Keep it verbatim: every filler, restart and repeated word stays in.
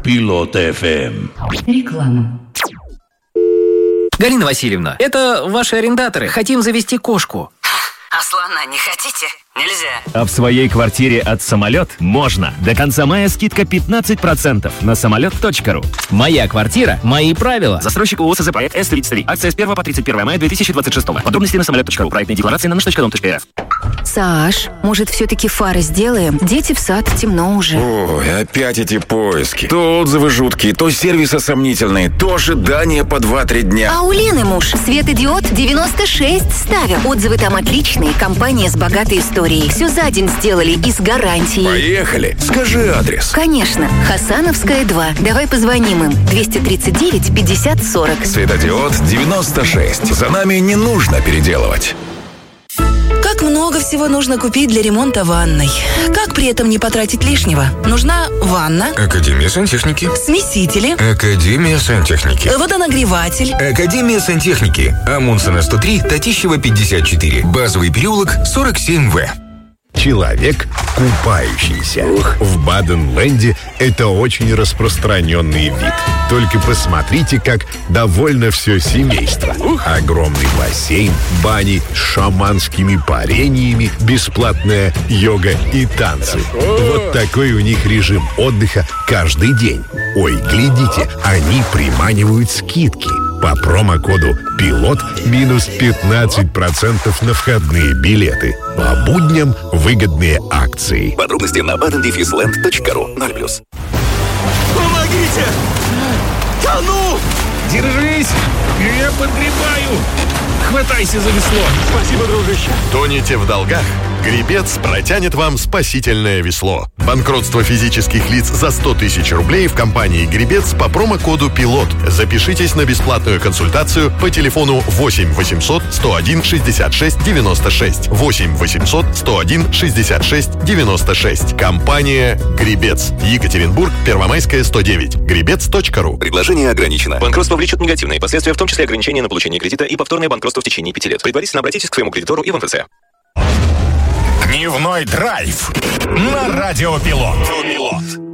Пилот эф эм. Реклама. Галина Васильевна, это ваши арендаторы. Хотим завести кошку. А слона не хотите? Нельзя. А в своей квартире от «Самолет» можно. До конца мая скидка пятнадцать процентов на самолет точка ру. Моя квартира, мои правила. Застройщик ООО «СЗ Проект Эс тридцать три». Акция с первого по тридцать первое мая две тысячи двадцать шестого. Подробности на самолет точка ру. Проектные декларации на наш точка дом точка эр эф. Саш, может, все-таки фары сделаем? Дети в сад, темно уже. Ой, опять эти поиски. То отзывы жуткие, то сервисы сомнительные, то ожидания по два-три дня. А у Лены муж светодиод девяносто шесть ставил. Отзывы там отличные, компания с богатой историей. Все за день сделали и с гарантией. Поехали. Скажи адрес. Конечно. Хасановская, два. Давай позвоним им. двести тридцать девять пятьдесят сорок. Светодиод девяносто шесть. За нами не нужно переделывать. Как много всего нужно купить для ремонта ванной. Как при этом не потратить лишнего? Нужна ванна. Академия сантехники. Смесители. Академия сантехники. Водонагреватель. Академия сантехники. Амундсена сто три, Татищева пятьдесят четыре. Базовый переулок сорок семь вэ. Человек, купающийся. Ух. В Баден-Ленде это очень распространенный вид. Только посмотрите, как довольно все семейство. Ух. Огромный бассейн, бани с шаманскими парениями, бесплатная йога и танцы. Вот такой у них режим отдыха каждый день. Ой, глядите, они приманивают скидки. По промокоду «Пилот» минус пятнадцать процентов на входные билеты. По будням выгодные акции. Подробности на баден дефис ленд точка ру. ноль плюс. Помогите! Тону! Держись! Я подгребаю! Хватайся за весло! Спасибо, дружище! Тонете в долгах? Гребец протянет вам спасительное весло. Банкротство физических лиц за сто тысяч рублей в компании «Гребец» по промокоду «Пилот». Запишитесь на бесплатную консультацию по телефону восемь восемьсот сто один шестьдесят шесть девяносто шесть. восемь восемьсот сто один шестьдесят шесть девяносто шесть. Компания «Гребец». Екатеринбург, Первомайская, сто девять. гребец точка ру. Предложение ограничено. Банкротство влечет негативные последствия, в том числе ограничения на получение кредита и повторное банкротство в течение пяти лет. Предварительно обратитесь к своему кредитору и в эн эф цэ. Дневной драйв на Радио Пилот.